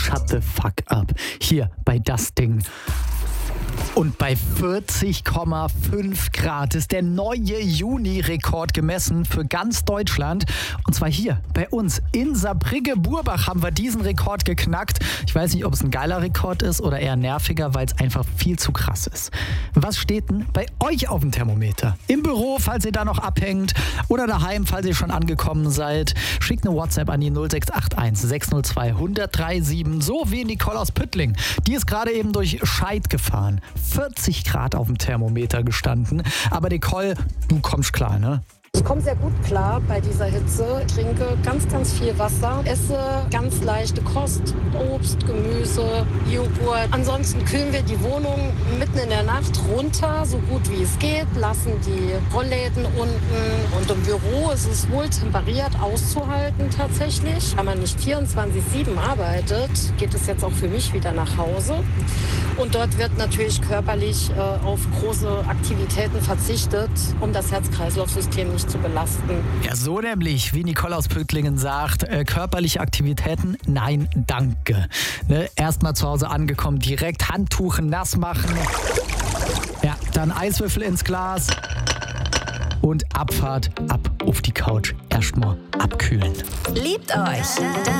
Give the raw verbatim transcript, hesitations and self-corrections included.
Shut the fuck up. Hier bei das Ding. Und bei vierzig Komma fünf Grad ist der neue Juni-Rekord gemessen für ganz Deutschland. Und zwar hier bei uns in Saarbrücke-Burbach haben wir diesen Rekord geknackt. Ich weiß nicht, ob es ein geiler Rekord ist oder eher nerviger, weil es einfach viel zu krass ist. Was steht denn bei euch auf dem Thermometer? Im Büro, falls ihr da noch abhängt, oder daheim, falls ihr schon angekommen seid. Schickt eine WhatsApp an die null sechs acht eins sechs null zwei eins null drei sieben, so wie Nicole aus Püttling. Die ist gerade eben durch Scheid gefahren. vierzig Grad auf dem Thermometer gestanden. Aber Nicole, du kommst klar, ne? Ich komme sehr gut klar bei dieser Hitze, trinke ganz, ganz viel Wasser, esse ganz leichte Kost, Obst, Gemüse, Joghurt. Ansonsten kühlen wir die Wohnung mitten in der Nacht runter, so gut wie es geht, lassen die Rollläden unten. Und im Büro ist es wohl temperiert auszuhalten tatsächlich. Wenn man nicht vierundzwanzig sieben arbeitet, geht es jetzt auch für mich wieder nach Hause. Und dort wird natürlich körperlich äh, auf große Aktivitäten verzichtet, um das Herz-Kreislauf-System nicht zu belasten. Ja, so nämlich, wie Nicole aus Püttlingen sagt, äh, körperliche Aktivitäten, nein, danke. Ne, erstmal zu Hause angekommen, direkt Handtuch nass machen. Ja, dann Eiswürfel ins Glas. Und Abfahrt ab auf die Couch. Erstmal abkühlen. Liebt euch.